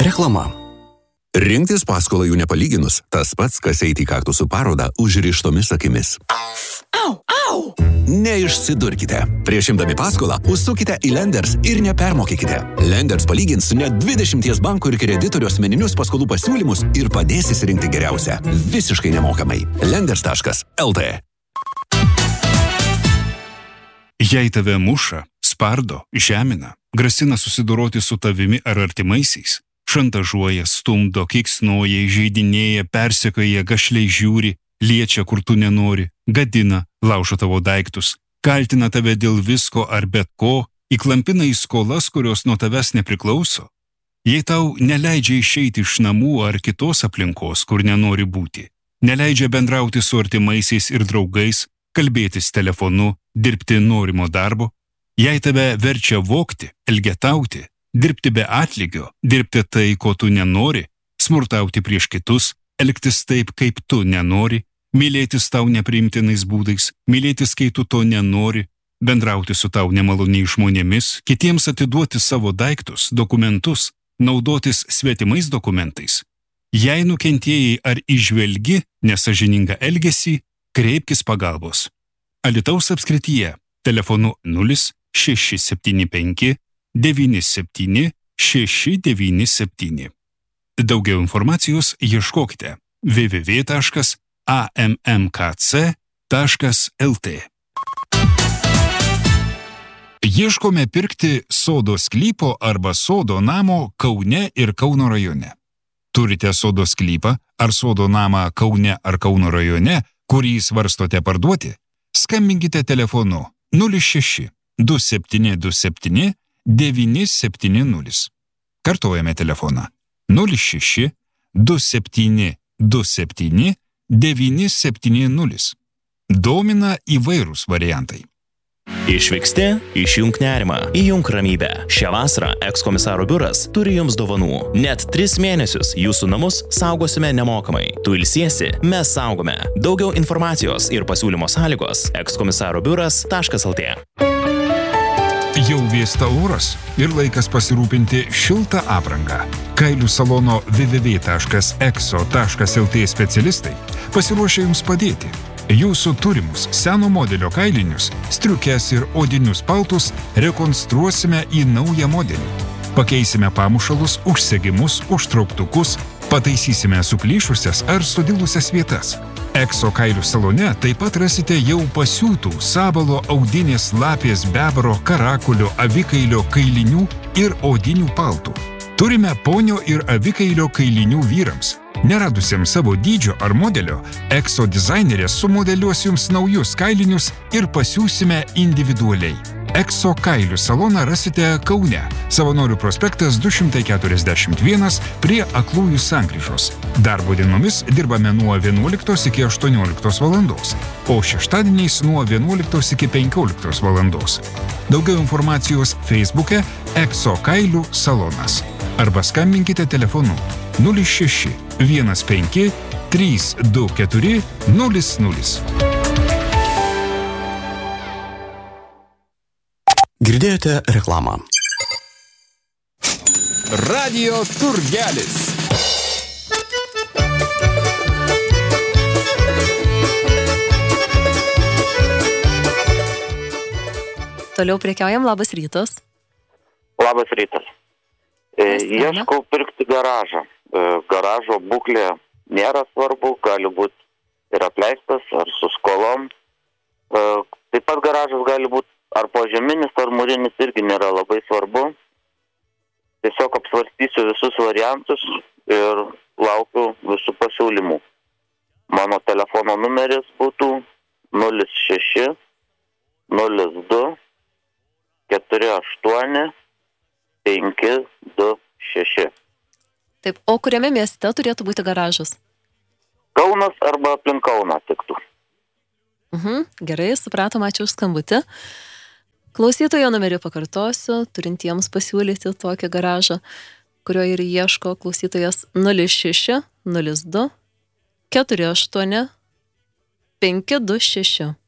Reklama. Rinktis paskolą jų nepalyginus, tas pats, kas eiti į kaktusų parodą užrištomis akimis. Au, au! Neišsidurkite. Prieš imdami paskolą, užsukite į Lenders ir nepermokykite. Lenders palygins net 20 bankų ir kreditorių asmeninius paskolų pasiūlymus ir padės įsirinkti geriausią. Visiškai nemokamai. Lenders.lt. Jei tave muša, spardo, žemina, grasina susidoroti su tavimi ar artimaisiais, šantažuoja, stumdo, keiksnoja, įžeidinėja, persekioja, gašliai žiūri, liečia, kur tu nenori, gadina, laužo tavo daiktus, kaltina tave dėl visko ar bet ko, įklampina į skolas, kurios nuo tavęs nepriklauso. Jei tau neleidžia išeiti iš namų ar kitos aplinkos, kur nenori būti, neleidžia bendrauti su artimaisiais ir draugais, kalbėtis telefonu, dirbti norimo darbo, jei tave verčia vogti, elgetauti, dirbti be atlygio, dirbti tai, ko tu nenori, smurtauti prieš kitus, elgtis taip, kaip tu nenori, mylėtis tau nepriimtinais būdais, mylėtis, kai tu to nenori, bendrauti su tau nemaloniais žmonėmis, kitiems atiduoti savo daiktus, dokumentus, naudotis svetimais dokumentais. Jei nukentėjai ar įžvelgi nesąžiningą elgesį, kreipkis pagalbos. Alytaus apskrityje telefonu 0675 97 697. Daugiau informacijos ieškokite www.ammkc.lt. Ieškome pirkti sodo sklypo arba sodo namo Kaune ir Kauno rajone. Turite sodo sklypą ar sodo namą Kaune ar Kauno rajone, kurį svarstote parduoti? Skambinkite telefonu 06 2727 970. Kartuojame telefoną 06 2727 970. Domina įvairūs variantai. Išvyksti, išjunk nerimą, įjunk ramybę. Šią vasarą ekskomisaro biuras turi jums dovanų. Net 3 mėnesius jūsų namus saugosime nemokamai. Tu ilsiesi, mes saugome. Daugiau informacijos ir pasiūlymo sąlygos ekskomisaro biuras.lt. Jau vėsta oras ir laikas pasirūpinti šiltą aprangą. Kailių salono www.exo.lt specialistai pasiruošia jums padėti. Jūsų turimus seno modelio kailinius, striukes ir odinius paltus rekonstruosime į naują modelį. Pakeisime pamušalus, užsegimus, užtrauktukus, pataisysime suplyšusias ar sudilusias vietas. Exo kailių salone taip pat rasite jau pasiūtų sabalo, audinės, lapės, bebro, karakulio, avikailio, kailinių ir odinių paltų. Turime ponio ir avikailio kailinių vyrams. Neradusiems savo dydžio ar modelio, Exo dizainerė sumodeliuos jums naujus kailinius ir pasiūsime individualiai. Exo kailių saloną rasite Kaune, Savanorių prospektas 241 prie Aklųjų sankryžos. Darbo dienomis dirbame nuo 11 iki 18 valandos, o šeštadieniais nuo 11 iki 15 valandos. Daugiau informacijos Facebook'e Exo kailių salonas. Arba skambinkite telefonu 06 15 324 00. Girdėjote reklamą. Radio turgelis. Toliau prekiaujam, labas rytas. Labas rytas. Ieškau pirkti garažą. Garažo būklė nėra svarbu, gali būti ir apleistas, ar su skolom. Taip pat garažas gali būti ar požeminis, ar mūrinis, irgi nėra labai svarbu. Tiesiog apsvarstysiu visus variantus ir laukiu visų pasiūlymų. Mano telefono numeris būtų 06 02 48 526. Taip, o kuriame mieste turėtų būti garažas? Kaunas arba aplink Kauną tiktų. Gerai, supratom, ačiū už skambutį. Klausytojo numerį pakartosiu, turintiems pasiūlyti tokį garažą, kurio ir ieško klausytojas 06 02 48 526.